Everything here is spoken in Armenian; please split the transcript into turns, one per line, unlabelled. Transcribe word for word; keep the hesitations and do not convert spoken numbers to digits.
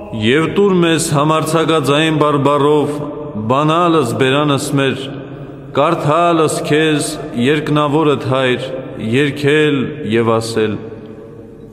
Եվ տուր մեզ համարձակաձայն բարբառով բանալս բերանս մեր, կարդալս քեզ երկնավորդ Հայր, երգել եւ ասել